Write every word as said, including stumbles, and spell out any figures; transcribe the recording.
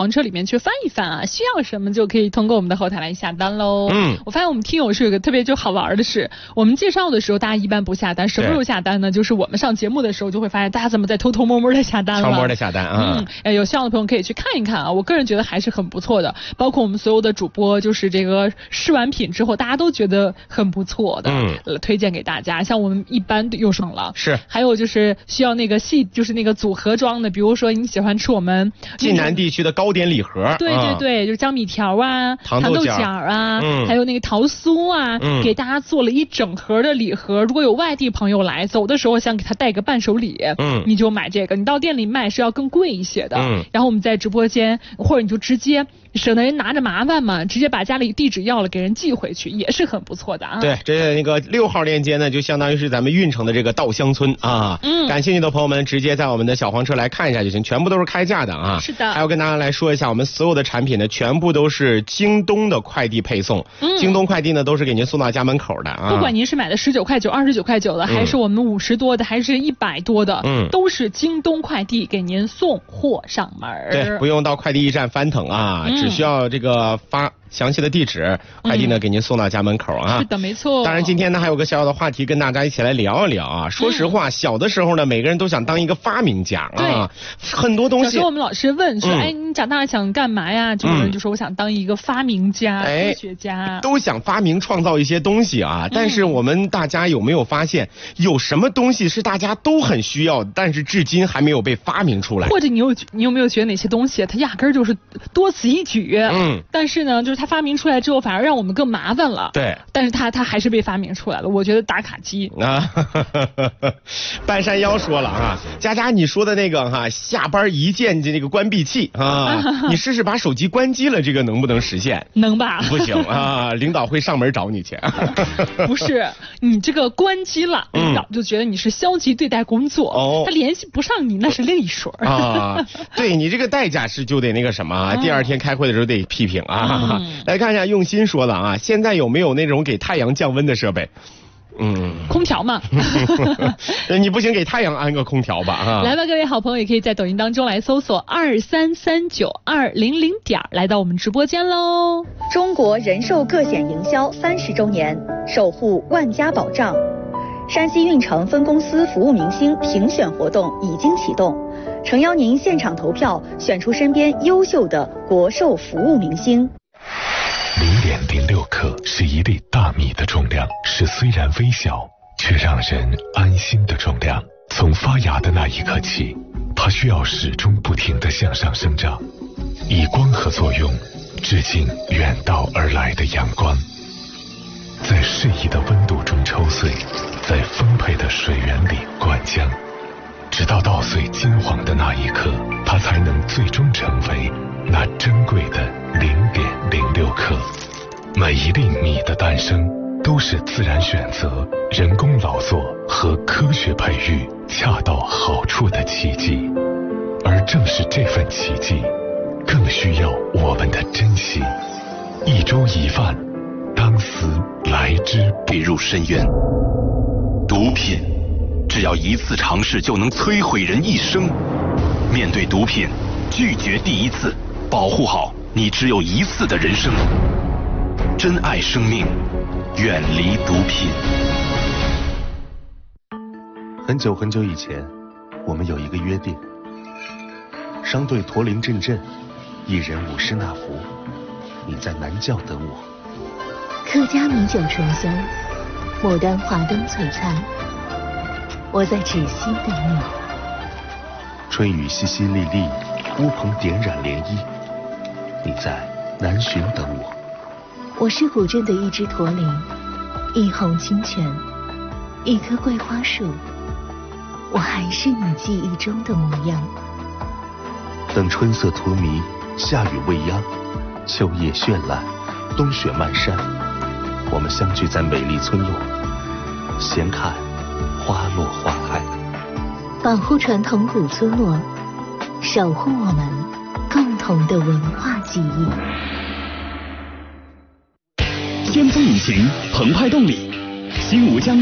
房车里面去翻一翻啊，需要什么就可以通过我们的后台来下单喽。嗯，我发现我们听友是有个特别就好玩的事，我们介绍的时候大家一般不下单，什么时候下单呢？就是我们上节目的时候就会发现大家怎么在偷偷摸摸的下单了， 悄摸的下单啊。 嗯，呃，有需要的朋友可以去看一看啊，我个人觉得还是很不错的，包括我们所有的主播，就是这个试完品之后，大家都觉得很不错的，嗯，呃、推荐给大家。像我们一般又省了， 是， 还有就是需要那个细，就是那个组合装的，比如说你喜欢吃我们晋南地区的糕点礼盒， 对对对，啊、就是江米条啊、糖豆角啊，嗯，还有那个桃酥啊，嗯，给大家做了一整盒的礼盒。如果有外地朋友来，走的时候想给他带个伴手礼，嗯，你就买这个。你到店里卖是要更贵一些的，嗯，然后我们在直播间，或者你就直接省得人拿着麻烦嘛，直接把家里地址要了给人寄回去，也是很不错的啊。 对，这那个六号链接呢，就相当于是咱们运城的这个稻香村啊。嗯，感兴趣的朋友们直接在我们的小黄车来看一下就行，全部都是开价的啊。 是的。 还要跟大家来说一下，我们所有的产品呢，全部都是京东的快递配送。嗯，京东快递呢都是给您送到家门口的啊。 不管您是买的十九块九、二十九块九的，嗯，还是我们五十多的，还是一百多的，嗯，都是京东快递给您送货上门。 对，不用到快递驿站翻腾啊，嗯，只需要这个发详细的地址，快递呢，嗯，给您送到家门口啊。 是的，没错。 当然今天呢还有个小小的话题跟大家一起来聊一聊啊。说实话，嗯，小的时候呢每个人都想当一个发明家啊，很多东西。 小时候我们老师问说，嗯，哎，你长大想干嘛呀？就有人就说我想当一个发明家、嗯、科学家， 都想发明创造一些东西啊。但是我们大家有没有发现，有什么东西是大家都很需要，但是至今还没有被发明出来？ 或者你有你有没有觉得哪些东西它压根儿就是多此一举？嗯，但是呢，就是它发明出来之后，反而让我们更麻烦了。 对， 但是它它还是被发明出来了。我觉得打卡机啊， 半山腰说了啊，佳佳你说的那个哈，下班一键这个关闭器啊，你试试把手机关机了，这个能不能实现？ 能吧？ 不行啊，领导会上门找你去。 不是，你这个关机了，领导就觉得你是消极对待工作，哦，他联系不上你那是另一说啊。对你这个代价是就得那个什么，第二天开会的时候得批评啊。嗯，来看一下用心说了啊，现在有没有那种给太阳降温的设备？嗯， 空调嘛。 你不行给太阳安个空调吧啊！ 来吧，各位好朋友，也可以在抖音当中来搜索二三三九二零零点，来到我们直播间喽。 中国人寿个险营销三十周年，守护万家保障。山西运城分公司服务明星评选活动已经启动，诚邀您现场投票，选出身边优秀的国寿服务明星。 零点零六克是一粒大米的重量，是虽然微小却让人安心的重量。从发芽的那一刻起，它需要始终不停地向上生长，以光合作用致敬远道而来的阳光，在适宜的温度中抽穗，在丰沛的水源里灌浆，直到稻穗金黄的那一刻，它才能最终成为那珍贵的零点零六克。每一粒米的诞生都是自然选择、人工劳作和科学培育恰到好处的奇迹，而正是这份奇迹更需要我们的珍惜。一粥一饭，当思来之跌入深渊。毒品只要一次尝试就能摧毁人一生。面对毒品，拒绝第一次，保护好你只有一次的人生。珍爱生命，远离毒品。 很久很久以前，我们有一个约定：商队驼铃阵阵，一人舞狮纳福，你在南窖等我。 客家米酒醇香，牡丹华灯璀璨，我在芷溪等你。 春雨淅淅沥沥，乌篷点染涟漪，你在南浔等我。 我是古镇的一只驼铃，一泓清泉，一棵桂花树，我还是你记忆中的模样。 等春色荼蘼，夏雨未央，秋叶绚烂，冬雪漫山，我们相聚在美丽村落，闲看花落花开。 保护传统古村落，守护我们共同的文化记忆。 先锋引擎，澎湃动力，新吴江